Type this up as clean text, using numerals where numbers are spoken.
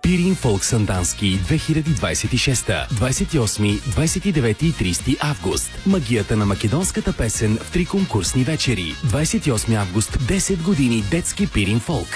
Пирин Фолк Сандански 2026. 28, 29 и 30 август. Магията на македонската песен в 3 конкурсни вечери. 28 август, 10 години детски Пирин Фолк.